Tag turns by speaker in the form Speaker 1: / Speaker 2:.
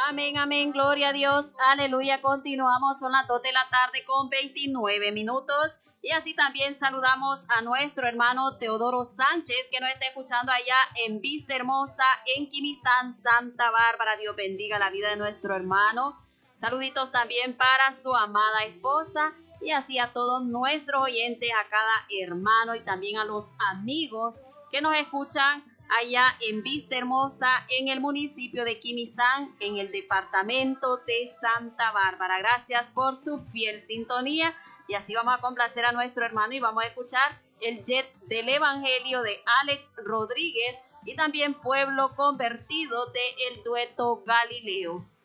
Speaker 1: Amén, amén, gloria a Dios, aleluya. Continuamos, son las 2 de la tarde con 29 minutos. Y así también saludamos a nuestro hermano Teodoro Sánchez, que nos está escuchando allá en Vista Hermosa, en Quimistán, Santa Bárbara. Dios bendiga la vida de nuestro hermano. Saluditos también para su amada esposa y así a todos nuestros oyentes, a cada hermano y también a los amigos que nos escuchan allá en Vista Hermosa, en el municipio de Quimistán, en el departamento de Santa Bárbara. Gracias por su fiel sintonía y así vamos a complacer a nuestro hermano y vamos a escuchar el jet del Evangelio de Alex Rodríguez y también Pueblo Convertido de el dueto Galileo.